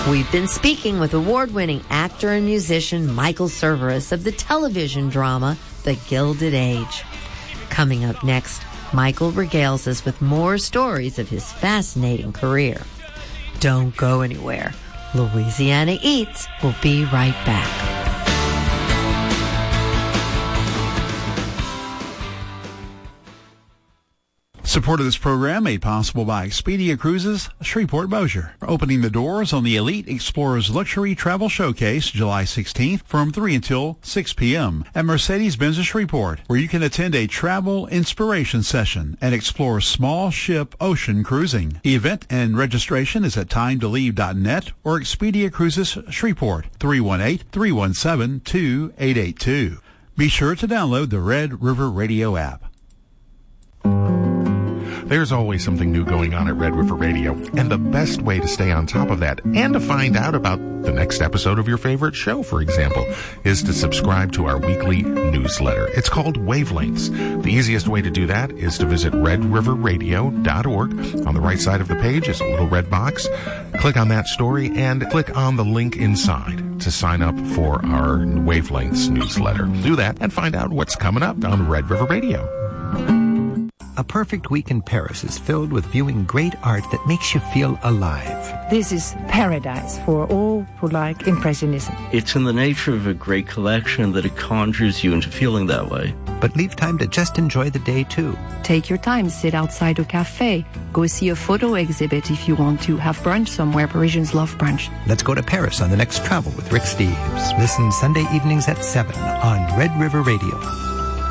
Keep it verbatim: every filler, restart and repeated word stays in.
We've been speaking with award-winning actor and musician Michael Cerveris of the television drama The Gilded Age. Coming up next, Michael regales us with more stories of his fascinating career. Don't go anywhere. Louisiana Eats will be right back. Support of this program made possible by Expedia Cruises, Shreveport Bossier. Opening the doors on the Elite Explorers Luxury Travel Showcase July sixteenth from three until six p.m. at Mercedes-Benz of Shreveport, where you can attend a travel inspiration session and explore small ship ocean cruising. The event and registration is at time to leave dot net or Expedia Cruises Shreveport, three one eight, three one seven, two eight eight two. Be sure to download the Red River Radio app. There's always something new going on at Red River Radio, and the best way to stay on top of that and to find out about the next episode of your favorite show, for example, is to subscribe to our weekly newsletter. It's called Wavelengths. The easiest way to do that is to visit red river radio dot org. On the right side of the page is a little red box. Click on that story and click on the link inside to sign up for our Wavelengths newsletter. Do that and find out what's coming up on Red River Radio. A perfect week in Paris is filled with viewing great art that makes you feel alive. This is paradise for all who like Impressionism. It's in the nature of a great collection that it conjures you into feeling that way. But leave time to just enjoy the day, too. Take your time, sit outside a cafe, go see a photo exhibit if you want to, have brunch somewhere. Parisians love brunch. Let's go to Paris on the next travel with Rick Steves. Listen Sunday evenings at seven on Red River Radio.